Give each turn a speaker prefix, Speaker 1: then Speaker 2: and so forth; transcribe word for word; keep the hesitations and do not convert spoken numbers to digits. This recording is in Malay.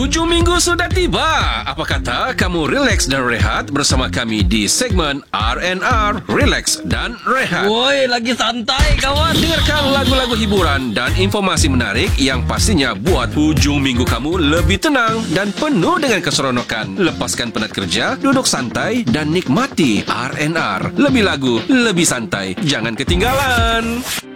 Speaker 1: Hujung minggu sudah tiba. Apa kata kamu relax dan rehat bersama kami di segmen R and R, Relax dan Rehat.
Speaker 2: Woi, lagi santai kawan.
Speaker 1: Dengarkan lagu-lagu hiburan dan informasi menarik yang pastinya buat hujung minggu kamu lebih tenang dan penuh dengan keseronokan. Lepaskan penat kerja, duduk santai dan nikmati R and R. Lebih lagu, lebih santai. Jangan ketinggalan.